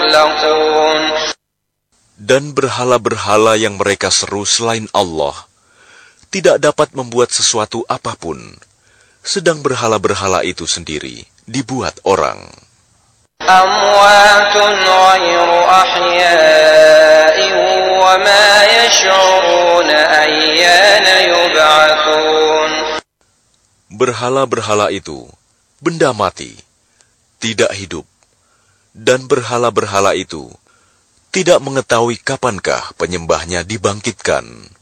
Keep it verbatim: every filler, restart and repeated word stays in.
يخلقون. Dan berhala-berhala yang mereka seru selain Allah tidak dapat membuat sesuatu apapun, sedang berhala-berhala itu sendiri dibuat orang. أموات غير أحياء وما يشعرون أيان يبعثون. Berhala-berhala itu benda mati, tidak hidup, dan berhala-berhala itu tidak mengetahui kapankah penyembahnya dibangkitkan.